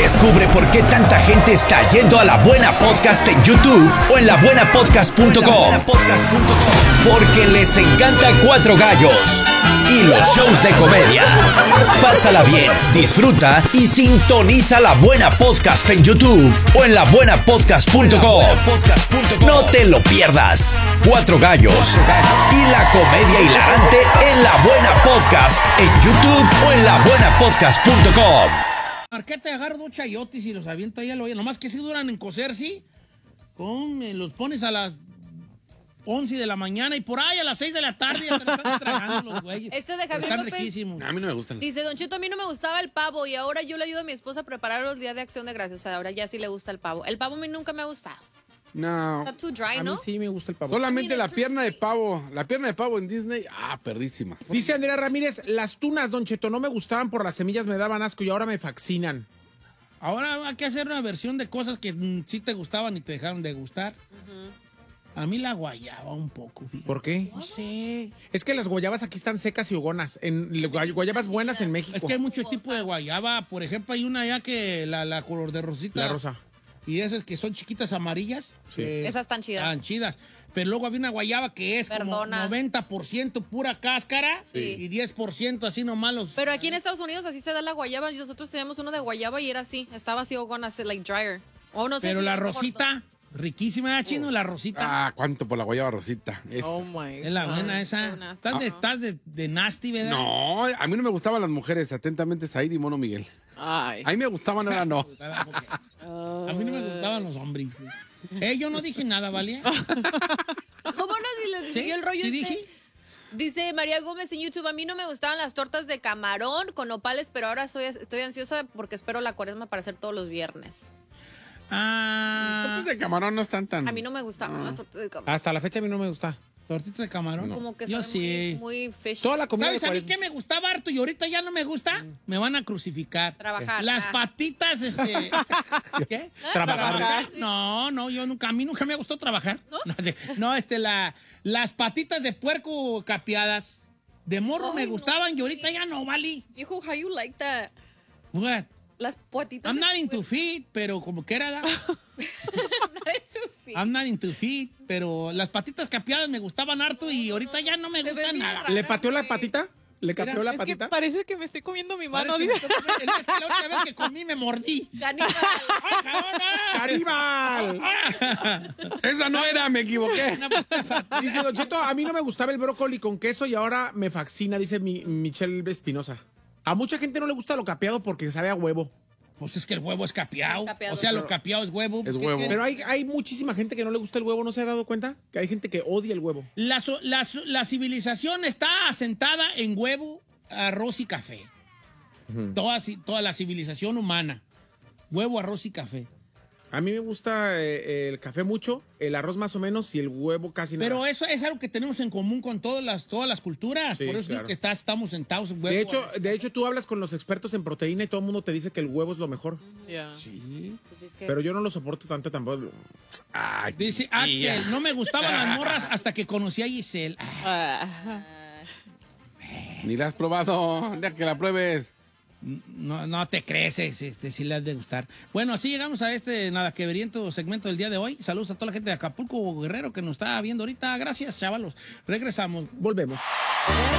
Descubre por qué tanta gente está yendo a La Buena Podcast en YouTube o en labuenapodcast.com. Porque les encanta Cuatro Gallos y los shows de comedia. Pásala bien, disfruta y sintoniza La Buena Podcast en YouTube o en labuenapodcast.com. No te lo pierdas. Cuatro Gallos y la comedia hilarante en La Buena Podcast en YouTube o en labuenapodcast.com. Marquete, agarro dos chayotes y los aviento ahí al hoyo. Nomás que si duran en cocer, ¿sí? Los pones a las 11 de la mañana y por ahí a las 6 de la tarde ya te lo están tragando los güeyes. Este de Javier Están López. riquísimos. A mí no me gustan. Dice, Don Cheto, a mí no me gustaba el pavo y ahora yo le ayudo a mi esposa a preparar los días de Acción de Gracias. O sea, ahora ya sí le gusta el pavo. El pavo a mí nunca me ha gustado. No. Está too dry, A ¿no? mí sí me gusta el pavo. Solamente Mira, la pierna de pavo. La pierna de pavo en Disney. Perrísima. Dice Andrea Ramírez, las tunas, Don Cheto, no me gustaban por las semillas, me daban asco y ahora me fascinan. Ahora hay que hacer una versión de cosas que sí te gustaban y te dejaron de gustar. A mí la guayaba un poco, fíjate. ¿Por qué? No sé. Es que las guayabas aquí están secas y hogonas. Guayabas buenas en México. Es que hay muchos tipos de guayaba. Por ejemplo, hay una ya que la color de rosita. La rosa. Y esas que son chiquitas amarillas. Sí. Esas están chidas. Están chidas. Pero luego había una guayaba que es Perdona. como 90% pura cáscara Sí. y 10% así nomás los... Pero aquí en Estados Unidos así se da la guayaba. Nosotros teníamos uno de guayaba y era así. Estaba así ogona, así, like dryer. O no sé Pero si la era corto. rosita, riquísima, ¿eh, Chino? La rosita. ¿Cuánto por la guayaba rosita? Esa. Oh my Es la buena esa. qué nasty. Estás de nasty, ¿verdad? No, a mí no me gustaban las mujeres. Atentamente, Said y Mono Miguel. Ay. A mí me gustaban, ahora no. A mí no me gustaban los hombres. Yo no dije nada, ¿vale? ¿Cómo no? Si les siguió el rollo ¿Sí este? dije? Dice María Gómez en YouTube, a mí no me gustaban las tortas de camarón con nopales, pero ahora estoy ansiosa porque espero la cuaresma para hacer todos los viernes. Tortas de camarón no están tan... A mí no me gustaban las tortas de camarón. Hasta la fecha a mí no me gusta. ¿Tortitas de camarón? Como que Yo saben sí. muy fishy. Toda la comida ¿Sabes de a mí cuaresma. qué me gustaba harto y ahorita ya no me gusta? Me van a crucificar. Trabajar. Las patitas, ¿qué? Trabajar. No, a mí nunca me gustó trabajar. No, las patitas de puerco capeadas. De morro me gustaban y ahorita ya no, vale. Hijo, how you like that? What? Las patitas. I'm not into feet, pero como que era. I'm not into feet, pero las patitas capeadas me gustaban harto y ahorita ya no me Se ven gustan bien nada. raras. ¿Le pateó la patita? ¿Le capeó la Es que patita? parece que me estoy comiendo mi mano. Parece que dice. es que la última vez que comí me mordí. Caníbal. ¡Ah, cabrona! ¡Caribal! Esa no era, me equivoqué. Dice Don Cheto, a mí no me gustaba el brócoli con queso y ahora me fascina, dice Michelle Espinosa. A mucha gente no le gusta lo capeado porque sabe a huevo. Pues es que el huevo es capeado. Capeado. O sea, lo capeado es huevo. Es ¿Qué huevo. quieres? Pero hay muchísima gente que no le gusta el huevo, ¿no se ha dado cuenta? Que hay gente que odia el huevo. La civilización está asentada en huevo, arroz y café. Toda la civilización humana. Huevo, arroz y café. A mí me gusta el café mucho, el arroz más o menos y el huevo casi nada. Pero eso es algo que tenemos en común con todas las culturas. Sí, Por eso claro. digo que estamos sentados en huevo. De hecho, tú hablas con los expertos en proteína y todo el mundo te dice que el huevo es lo mejor. Ya. Sí. Pues es que- Pero yo no lo soporto tanto tampoco. Ay, Dice chiquilla. Axel, no me gustaban las morras hasta que conocí a Giselle. Ah. Ni la has probado. Ya que la pruebes. No te creces, sí le has de gustar. Bueno, así llegamos a nada que veriento segmento del día de hoy. Saludos a toda la gente de Acapulco, Guerrero, que nos está viendo ahorita. Gracias, chavalos. Regresamos. Volvemos.